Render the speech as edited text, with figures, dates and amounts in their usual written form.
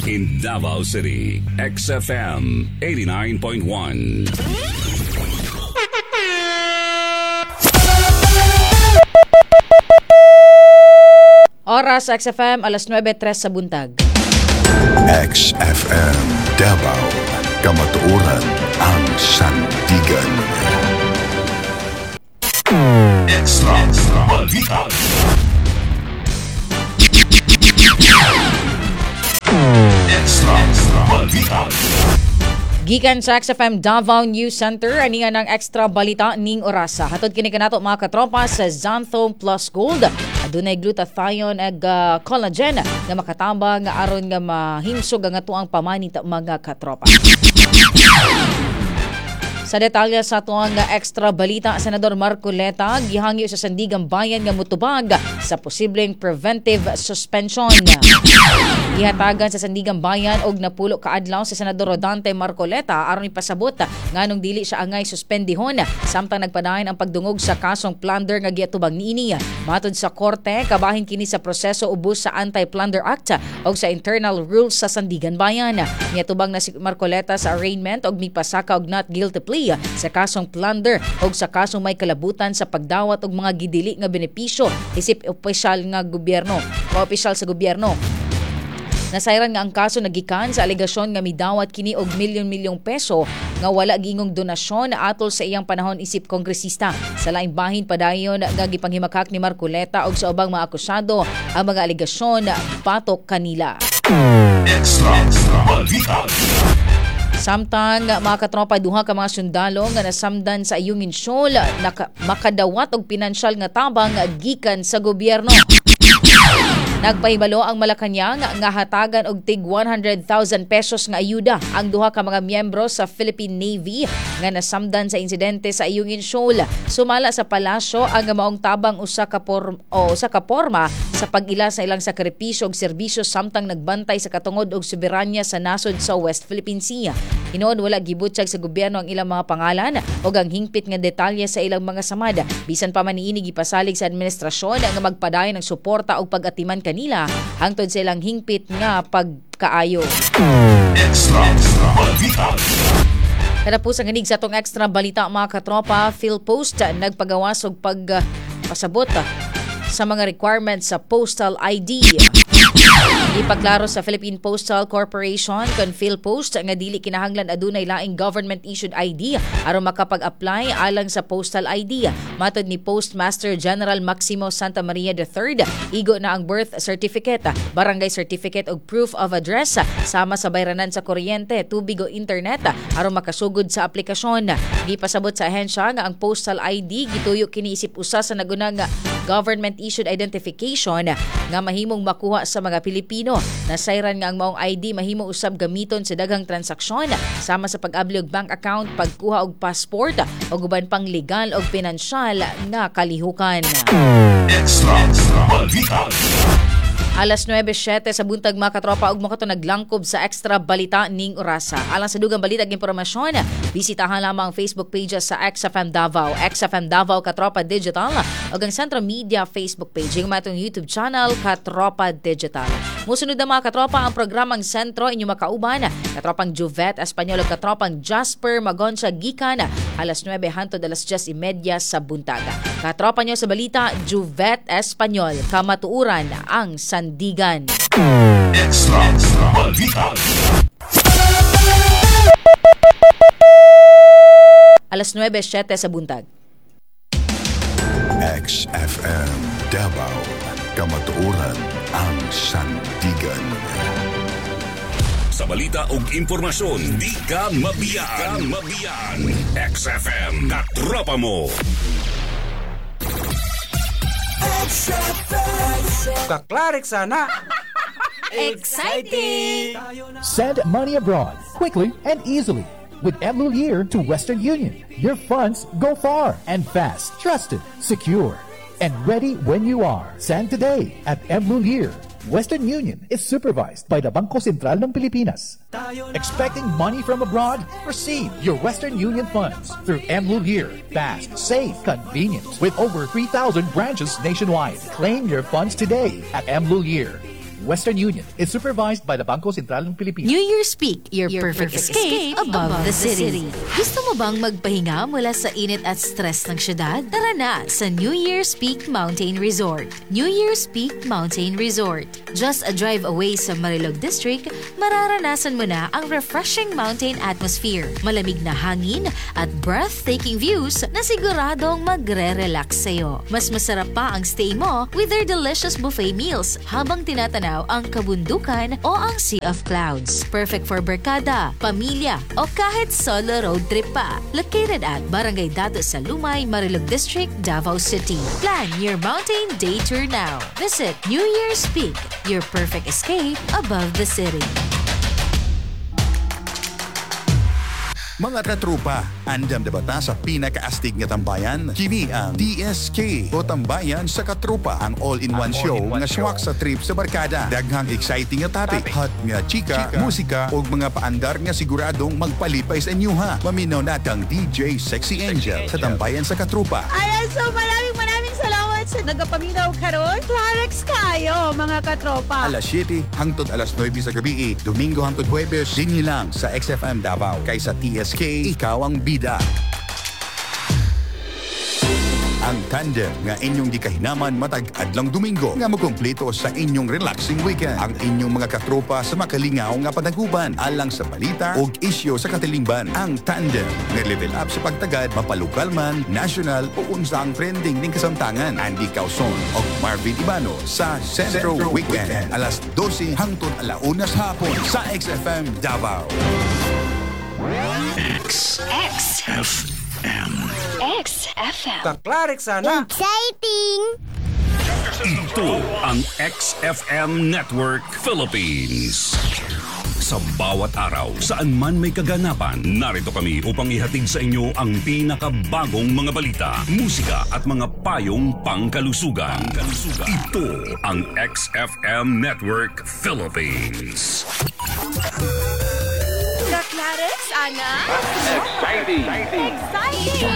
In Davao City, XFM 89.1. Oras XFM, alas 9:03 sa buntag. XFM Davao, kamatuoran ang sandigan. Extra Balita. Extra Balita. Gikan sa XFM Davao News Center, aningan ng extra balita ning orasa. Hatod kini kanato mga katropa sa Xanthone Plus Gold. Adunay glutathione ag collagen nga makatabang nga aron nga mahimsog ang atuang pamanita mga katropa. Sa detalye sa tuang extra balita, Senador Marcoleta gihangyo sa Sandigan Bayan nga mutubag sa posibleng preventive suspension. Ihatagan sa Sandigan Bayan og napulo kaadlaw sa Senador Rodante Marcoleta aron ipasabot nganong dili siya angay suspendihon samtang nagpadayon ang pagdungog sa kasong plunder nga giatubang niini. Matod sa korte, kabahin kini sa proseso ubos sa Anti-Plunder Act og sa internal rules sa Sandigan Bayan. Niatubang na si Marcoleta sa arraignment og mipasaka og not guilty plea sa kasong plunder o sa kasong may kalabutan sa pagdawat og mga gidili nga benepisyo isip opisyal nga gobyerno o opisyal sa gobyerno. Nasayran nga ang kaso nagikan sa alegasyon nga midawat kini og milyon-milyong peso nga wala gingong donasyon atol sa iyang panahon isip kongresista. Sa laing bahin padayon nga gipanghimakak ni Marcoleta og sa ubang mga akusado ang mga alegasyon patok kanila. Extra Balita. Samtang mga katropa, duha ka mga sundalo nga nasamdan sa Ayungin Shoal makadawat og pinansyal nga tabang gikan sa gobyerno. Nagpahibalo ang Malacañang nga hatagan og tig 100,000 pesos nga ayuda ang duha ka mga miyembro sa Philippine Navy nga nasamdan sa insidente sa Ayungin Shoal. Sumala sa palasyo ang maong tabang usa ka porma sa pag-ila sa ilang sakripisyo og serbisyo samtang nagbantay sa katungod og soberanya sa nasod sa West Philippine Sea. Hinoon wala gibutyag sa gobyerno ang ilang mga pangalan o ang hingpit nga detalye sa ilang mga samad. Bisan pa man niini gipasalig sa administrasyon nga magpadayon ng suporta o pag-atiman kanila hangtod sa ilang hingpit nga pagkaayo. Extra Balita. Kada po sa nganig sa itong extra balita mga katropa, PhilPost nagpagawas og pagpasabot sa mga requirements sa postal ID. Ipaklaro sa Philippine Postal Corporation kung PhilPost nga dili kinahanglan adunay laing government-issued ID aron makapag-apply alang sa postal ID. Matod ni Postmaster General Maximo Santa Maria III, igo na ang birth certificate, barangay certificate ug proof of address sama sa bayranan sa kuryente, tubig o internet aron makasugod sa aplikasyon. Gipasabot sa ahensya nga ang postal ID gituyo kini isip usa sa nagunang government-issued identification nga mahimong makuha sa mga Pilipino. Nasayran nga ang maong ID mahimo usab gamiton sa daghang transaksyon sama sa pag-abli og bank account, pagkuha og passport o uban pang legal o pinansyal nga kalihukan. Extra Balita. Alas 9:07 sa buntag mga katropa ug makato naglangkob sa extra balita ning orasa. Alang sa dugang balita ug impormasyon, bisitahan lamang ang Facebook pages sa XFM Davao, XFM Davao Katropa Digital ug ang Centro Media Facebook page ug matong YouTube channel Katropa Digital. Musunod na mga katropa ang programang Sentro inyo makauban, katropang Juvet Espanyol ug katropang Jasper Magoncha gikan alas 9 hangtod alas 10:30 sa buntaga. Katropa nyo sa balita, Juvet Espanyol, kamatuuran ang sandigan. Extra Balita. Alas 9:07 sa buntag. XFM Davao, kamatuoran ang sandigan. Sa balita ug impormasyon, di ka mabiyaan. XFM Katropa mo. Kaklarik sana. Exciting! Send money abroad quickly and easily with Mlulir to Western Union. Your funds go far and fast, trusted, secure, and ready when you are. Send today at Mlulir. Western Union is supervised by the Bangko Sentral ng Pilipinas. Expecting money from abroad? Receive your Western Union funds through Mlulir. Fast, safe, convenient. With over 3,000 branches nationwide. Claim your funds today at Mlulir. Western Union is supervised by the Bangko Sentral ng Pilipinas. New Year's Peak, your perfect escape above the city. Gusto mo bang magpahinga mula sa init at stress ng syudad? Tara na sa New Year's Peak Mountain Resort. New Year's Peak Mountain Resort. Just a drive away sa Marilog District, mararanasan mo na ang refreshing mountain atmosphere, malamig na hangin at breathtaking views na siguradong magre-relax sa'yo. Mas masarap pa ang stay mo with their delicious buffet meals habang tinatanaw ang kabundukan o ang sea of clouds. Perfect for barkada, pamilya o kahit solo road trip pa. Located at Barangay Dato sa Lumay, Marilog District, Davao City. Plan your mountain day tour now. Visit New Year's Peak, your perfect escape above the city. Mga katrupa, andam na bata sa pinakaastig nga tambayan? Kini ang TSK o Tambayan sa Katrupa, ang all-in-one show nga swak sa trip sa barkada. Daghang exciting nga topic, hot nga chika, musika o mga paandar nga siguradong magpalipay sa inyuha. Maminaw natang DJ Sexy Angel sa Tambayan sa Katrupa. Ayan, so maraming salamat sa nagapaminaw karon. Clarex kayo, mga katropa. Alas 7 hangtod alas 9 sa gabi, Domingo hangtod Huwebes, dinhi lang sa XFM Davao. Kay sa TSK, ikaw ang bida. Ang tandem nga inyong gikahinaman matag adlang Domingo nga makumpleto sa inyong relaxing weekend. Ang inyong mga katropa sa makalingaw nga panaguban alang sa balita ug isyo sa katilingban. Ang tandem nga level up sa pagtagad, mapalokal man, national o unsang trending ning kasamtangan. Andy Causon ug Marvin Ibano sa Centro Weekend alas 12 hangtod alauna sa hapon sa XFM Davao. XFM. Kaklarik sana. Exciting! Ito ang XFM Network Philippines. Sa bawat araw, saan man may kaganapan, narito kami upang ihatid sa inyo ang pinakabagong mga balita, musika at mga payong pangkalusugan. Ito ang XFM Network Philippines. Clarence, Ana? Exciting!